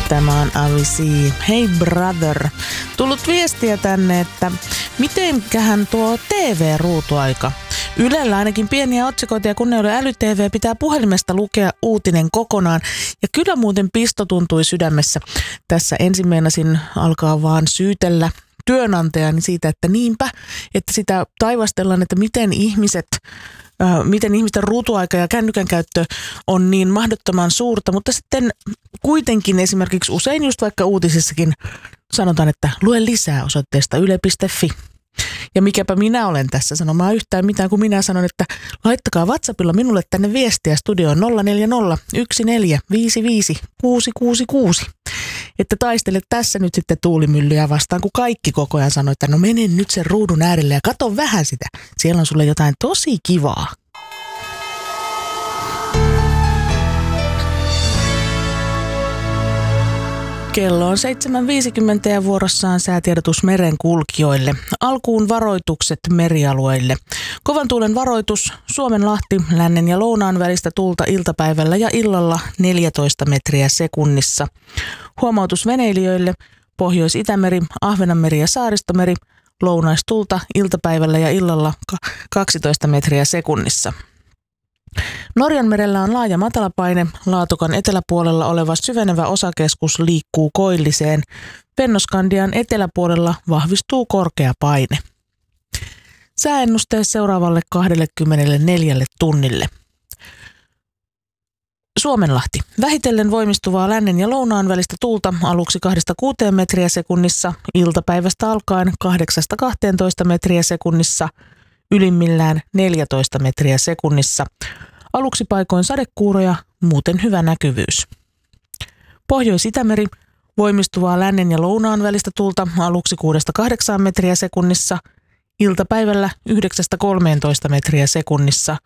Tämä on Avicii. Hey brother. Tullut viestiä tänne, että mitenkähän tuo TV-ruutuaika. Ylellä ainakin pieniä otsikoita ja kun ne oli äly-TV, pitää puhelimesta lukea uutinen kokonaan. Ja kyllä muuten pisto tuntui sydämessä. Tässä ensin meinasin alkaa vaan syytellä työnantajani siitä, että niinpä, että sitä taivastellaan, että miten ihmisten ruutuaika ja kännykän käyttö on niin mahdottoman suurta, mutta sitten kuitenkin esimerkiksi usein just vaikka uutisissakin sanotaan, että lue lisää osoitteesta yle.fi. Ja mikäpä minä olen tässä sanomaan yhtään mitään, kun minä sanon, että laittakaa WhatsAppilla minulle tänne viestiä studioon 040 1455 666. Että taistele tässä nyt sitten tuulimyllyjä vastaan, kun kaikki koko ajan sanoo, että no mene nyt sen ruudun äärelle ja katso vähän sitä. Siellä on sulle jotain tosi kivaa. Kello on 7.50 ja vuorossaan säätiedotus merenkulkijoille. Alkuun varoitukset merialueille. Kovan tuulen varoitus Suomenlahti, lännen ja lounaan välistä tuulta iltapäivällä ja illalla 14 metriä sekunnissa. Huomautus veneilijöille Pohjois-Itämeri, Ahvenanmeri ja Saaristomeri, lounaistulta iltapäivällä ja illalla 12 metriä sekunnissa. Norjanmerellä on laaja matalapaine, Laatokan eteläpuolella oleva syvenevä osakeskus liikkuu koilliseen. Fennoskandian eteläpuolella vahvistuu korkea paine. Sääennuste seuraavalle 24 tunnille. Suomenlahti. Vähitellen voimistuvaa lännen ja lounaan välistä tuulta aluksi 2-6 metriä sekunnissa, iltapäivästä alkaen 8-12 metriä sekunnissa, ylimmillään 14 metriä sekunnissa. Aluksi paikoin sadekuuroja, muuten hyvä näkyvyys. Pohjois-Itämeri. Voimistuvaa lännen ja lounaan välistä tuulta aluksi 6-8 metriä sekunnissa, iltapäivällä 9-13 metriä sekunnissa,